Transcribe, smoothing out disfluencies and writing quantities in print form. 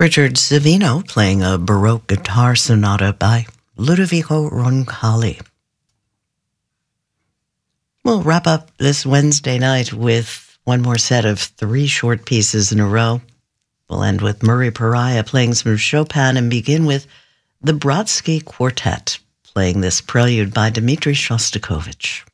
Richard Savino playing a Baroque guitar sonata by Ludovico Roncalli. We'll wrap up this Wednesday night with one more set of 3 short pieces in a row. We'll end with Murray Pariah playing some Chopin and begin with the Brodsky Quartet playing this prelude by Dmitri Shostakovich.